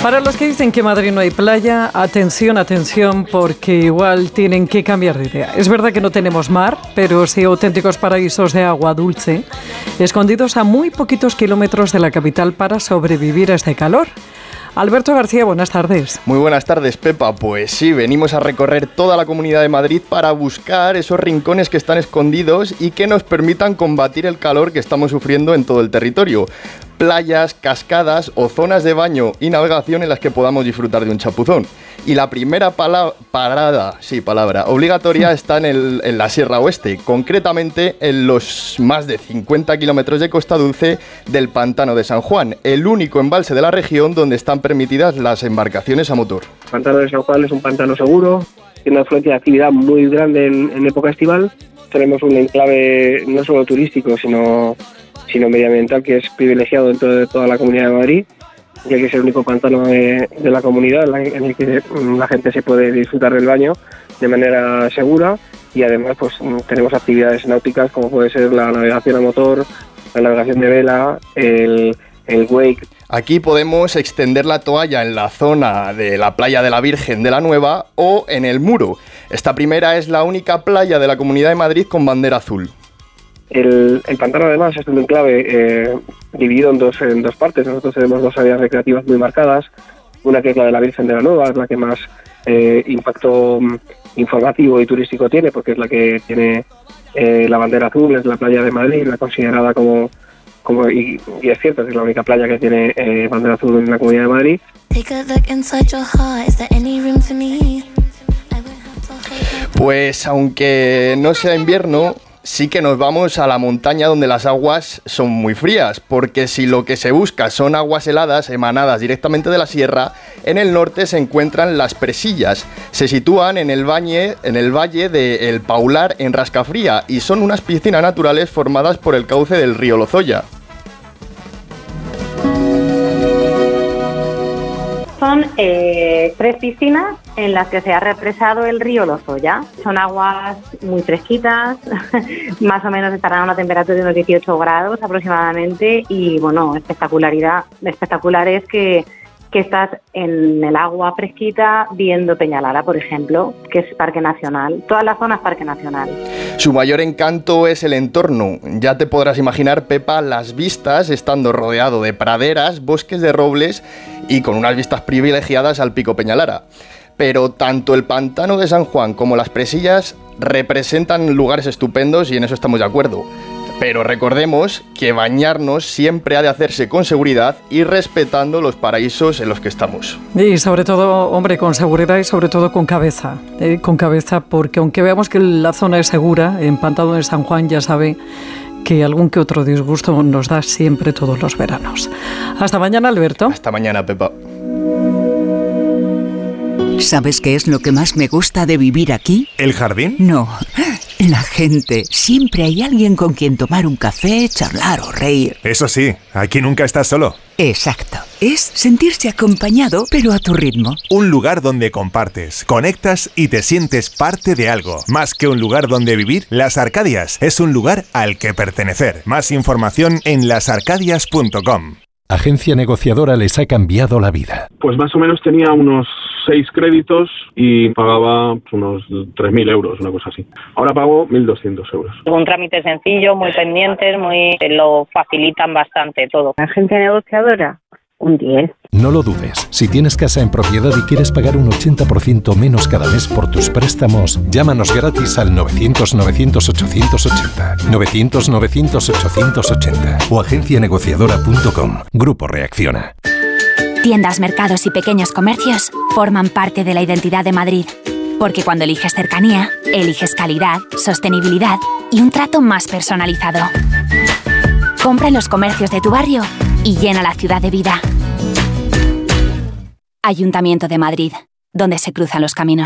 Para los que dicen que en Madrid no hay playa, atención, atención, porque igual tienen que cambiar de idea. Es verdad que no tenemos mar, pero sí auténticos paraísos de agua dulce, escondidos a muy poquitos kilómetros de la capital para sobrevivir a este calor. Alberto García, buenas tardes. Muy buenas tardes, Pepa. Pues sí, venimos a recorrer toda la Comunidad de Madrid para buscar esos rincones que están escondidos y que nos permitan combatir el calor que estamos sufriendo en todo el territorio. Playas, cascadas o zonas de baño y navegación en las que podamos disfrutar de un chapuzón. Y la primera parada obligatoria está en la Sierra Oeste, concretamente en los más de 50 kilómetros de costa dulce del Pantano de San Juan, el único embalse de la región donde están permitidas las embarcaciones a motor. El Pantano de San Juan es un pantano seguro, tiene una afluencia de actividad muy grande en época estival. Tenemos un enclave no solo turístico, sino medioambiental, que es privilegiado dentro de toda la Comunidad de Madrid, ya que es el único pantano de la comunidad en el que la gente se puede disfrutar del baño de manera segura, y además pues tenemos actividades náuticas como puede ser la navegación a motor, la navegación de vela, el wake. Aquí podemos extender la toalla en la zona de la playa de la Virgen de la Nueva o en el Muro. Esta primera es la única playa de la Comunidad de Madrid con bandera azul. El pantano además es un enclave dividido en dos partes. Nosotros tenemos dos áreas recreativas muy marcadas, una que es la de la Virgen de la Nueva, es la que más impacto informativo y turístico tiene, porque es la que tiene la bandera azul, es la playa de Madrid, la considerada como y es cierto que es la única playa que tiene bandera azul en la Comunidad de Madrid. Pues aunque no sea invierno, sí que nos vamos a la montaña donde las aguas son muy frías, porque si lo que se busca son aguas heladas emanadas directamente de la sierra, en el norte se encuentran las Presillas. Se sitúan en el valle de El Paular, en Rascafría, y son unas piscinas naturales formadas por el cauce del río Lozoya. Son 3 piscinas en las que se ha represado el río Lozoya. Son aguas muy fresquitas, más o menos estarán a una temperatura de unos 18 grados aproximadamente, y bueno, espectacular es que estás en el agua fresquita viendo Peñalara, por ejemplo, que es parque nacional. Toda la zona es parque nacional. Su mayor encanto es el entorno. Ya te podrás imaginar, Pepa, las vistas estando rodeado de praderas, bosques de robles y con unas vistas privilegiadas al Pico Peñalara. Pero tanto el Pantano de San Juan como las Presillas representan lugares estupendos y en eso estamos de acuerdo. Pero recordemos que bañarnos siempre ha de hacerse con seguridad y respetando los paraísos en los que estamos. Y sobre todo, hombre, con seguridad y sobre todo con cabeza. Con cabeza, porque aunque veamos que la zona es segura, en Pantano de San Juan ya sabe que algún que otro disgusto nos da siempre todos los veranos. Hasta mañana, Alberto. Hasta mañana, Pepa. ¿Sabes qué es lo que más me gusta de vivir aquí? ¿El jardín? No, la gente. Siempre hay alguien con quien tomar un café, charlar o reír. Eso sí, aquí nunca estás solo. Exacto. Es sentirse acompañado, pero a tu ritmo. Un lugar donde compartes, conectas y te sientes parte de algo. Más que un lugar donde vivir, Las Arcadias es un lugar al que pertenecer. Más información en lasarcadias.com. Agencia negociadora les ha cambiado la vida. Pues más o menos tenía unos 6 créditos y pagaba unos 3.000 euros, una cosa así. Ahora pago 1.200 euros. Un trámite sencillo, muy pendientes, lo facilitan bastante todo. Agencia negociadora, un 10. No lo dudes. Si tienes casa en propiedad y quieres pagar un 80% menos cada mes por tus préstamos, llámanos gratis al 900-900-880, 900-900-880 o agencianegociadora.com. Grupo Reacciona. Tiendas, mercados y pequeños comercios forman parte de la identidad de Madrid. Porque cuando eliges cercanía, eliges calidad, sostenibilidad y un trato más personalizado. Compra en los comercios de tu barrio y llena la ciudad de vida. Ayuntamiento de Madrid, donde se cruzan los caminos.